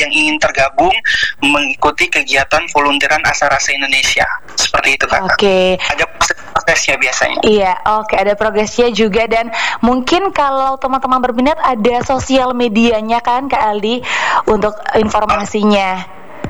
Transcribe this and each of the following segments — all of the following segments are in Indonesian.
yang ingin tergabung mengikuti kegiatan volunteeran Asarasa Indonesia. Seperti itu, Kak. Oke. Ada progresnya biasanya. Iya, oke, ada progresnya juga. Dan mungkin kalau teman-teman berminat ada sosial medianya kan Kak Aldi untuk informasinya.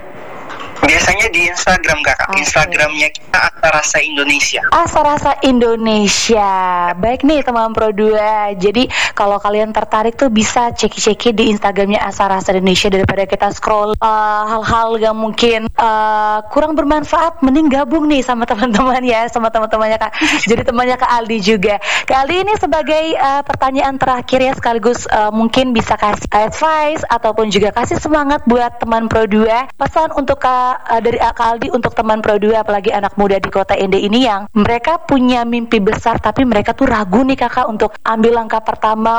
Biasanya di Instagram, Kakak. Okay. Instagramnya kita Asarasa Indonesia. Asarasa Indonesia. Baik nih teman Pro 2. Jadi kalau kalian tertarik tuh bisa cek di Instagramnya Asarasa Indonesia. Daripada kita scroll hal-hal yang mungkin kurang bermanfaat, mending gabung nih sama teman-teman ya, sama teman-temannya Kak. Jadi temannya Kak Aldi juga. Kak Aldi, ini sebagai pertanyaan terakhir ya, sekaligus mungkin bisa kasih advice ataupun juga kasih semangat buat teman Pro 2. Pesan untuk dari Kak Aldi untuk teman Pro 2, apalagi anak muda di kota ND ini yang mereka punya mimpi besar tapi mereka tuh ragu nih Kakak untuk ambil langkah pertama,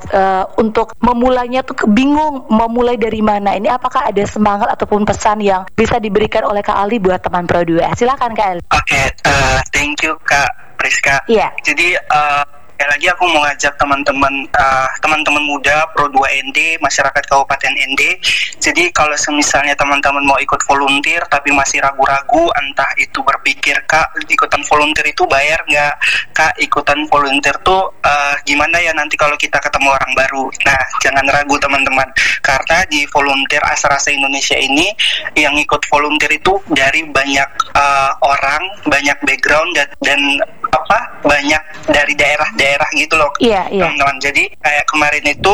untuk memulainya tuh bingung mau mulai dari mana. Ini apakah ada semangat ataupun pesan yang bisa diberikan oleh Kak Aldi buat teman Pro 2? Silakan Kak Aldi. Oke, thank you Kak Priska. Iya. Jadi sekali lagi aku mau ngajak teman-teman muda Pro 2 ND, masyarakat Kabupaten ND. Jadi kalau misalnya teman-teman mau ikut volunteer tapi masih ragu-ragu, entah itu berpikir, Kak, ikutan volunteer itu bayar nggak? Kak, ikutan volunteer tuh gimana ya nanti kalau kita ketemu orang baru? Nah, jangan ragu teman-teman, karena di volunteer Asarasa Indonesia ini yang ikut volunteer itu dari banyak orang, banyak background dan banyak dari daerah-daerah gitu loh, teman-teman. Jadi kayak kemarin itu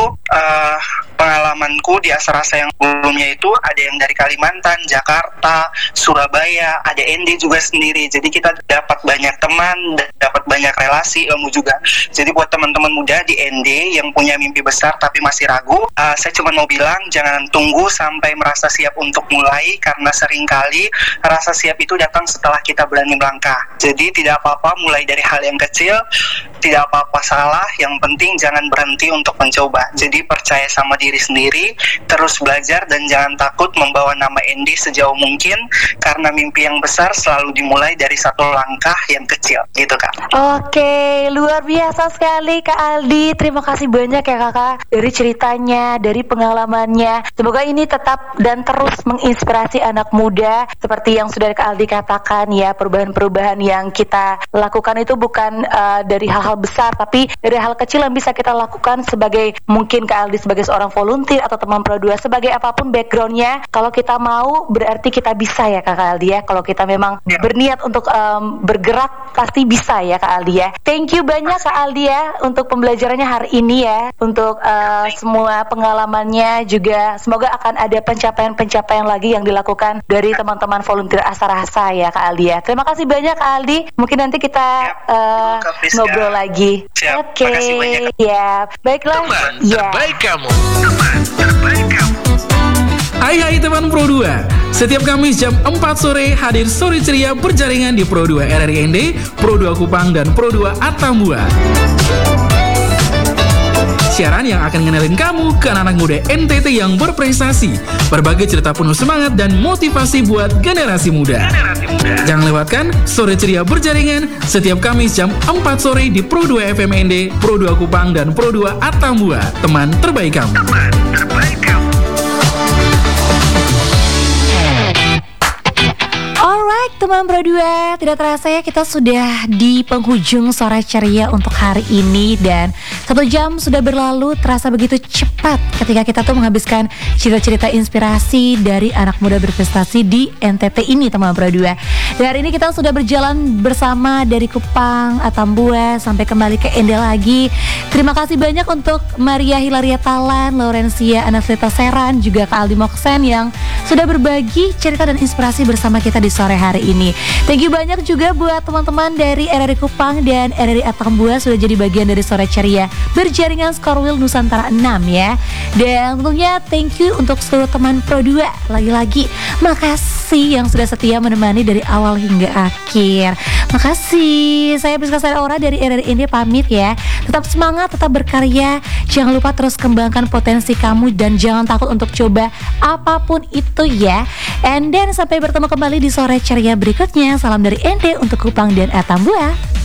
pengalamanku di Asarasa yang sebelumnya itu ada yang dari Kalimantan, Jakarta, Surabaya, ada ND juga sendiri. Jadi kita dapat banyak teman, dapat banyak relasi, ilmu juga. Jadi buat teman-teman muda di ND yang punya mimpi besar tapi masih ragu, saya cuma mau bilang jangan tunggu sampai merasa siap untuk mulai, karena seringkali rasa siap itu datang setelah kita berani melangkah. Jadi tidak apa-apa mulai dari hal yang kecil, tidak apa-apa salah, yang penting jangan berhenti untuk mencoba. Jadi percaya sama diri sendiri, terus belajar, dan jangan takut membawa nama ND sejauh mungkin, karena mimpi yang besar selalu dimulai dari satu langkah yang kecil, gitu Kak. Oke, luar biasa sekali Kak Aldi. Terima kasih banyak ya Kakak dari ceritanya, dari pengalamannya. Semoga ini tetap dan terus menginspirasi anak muda seperti yang sudah Kak Aldi katakan ya, perubahan-perubahan yang kita lakukan itu bukan dari hal-hal besar, tapi dari hal kecil yang bisa kita lakukan sebagai, mungkin Kak Aldi sebagai seorang volunteer atau teman Pro 2, sebagai apapun backgroundnya, kalau kita mau berarti kita bisa ya Kak Aldi ya. Kalau kita memang berniat untuk bergerak pasti bisa ya Kak Aldi ya. Thank you banyak Kak Aldi ya untuk pembelajarannya hari ini ya, untuk semua pengalamannya juga. Semoga akan ada pencapaian-pencapaian lagi yang dilakukan dari teman-teman volunteer Asarasa ya Kak Aldi ya. Terima kasih banyak Kak Aldi. Mungkin nanti kita ngobrol lagi. Oke. Ya, baiklah. Teman terbaik kamu. Hai teman Pro 2. Setiap Kamis jam 4 sore hadir Sore Ceria berjaringan di Pro 2 RRI ND, Pro 2 Kupang, dan Pro 2 Atambua. Siaran yang akan ngenalin kamu ke anak-anak muda NTT yang berprestasi, berbagai cerita penuh semangat dan motivasi buat generasi muda. Jangan lewatkan Sore Ceria berjaringan setiap Kamis jam 4 sore di Pro 2 FM ND, Pro 2 Kupang, dan Pro 2 Atambua. Teman terbaik kamu. Alright teman Pro 2, tidak terasa ya kita sudah di penghujung Sore Ceria untuk hari ini. Dan 1 jam sudah berlalu, terasa begitu cepat ketika kita tuh menghabiskan cerita-cerita inspirasi dari anak muda berprestasi di NTT ini teman Pro 2. Dan hari ini kita sudah berjalan bersama dari Kupang, Atambua, sampai kembali ke Ende lagi. Terima kasih banyak untuk Maria Hilaria Talan, Laurencia Anafrita Seran, juga Kak Aldi Moksen yang sudah berbagi cerita dan inspirasi bersama kita di sore hari ini. Thank you banyak juga buat teman-teman dari RRI Kupang dan RRI Atambua sudah jadi bagian dari Sore Ceria berjaringan Skorwil Nusantara 6 ya. Dan tentunya thank you untuk seluruh teman Pro 2. Lagi-lagi makasih yang sudah setia menemani dari awal hingga akhir. Makasih. Saya Priska Ora dari RRI ND pamit ya. Tetap semangat, tetap berkarya. Jangan lupa terus kembangkan potensi kamu dan jangan takut untuk coba apapun itu ya. And then sampai bertemu kembali di Sore Ceria berikutnya. Salam dari ND untuk Kupang dan Atambua.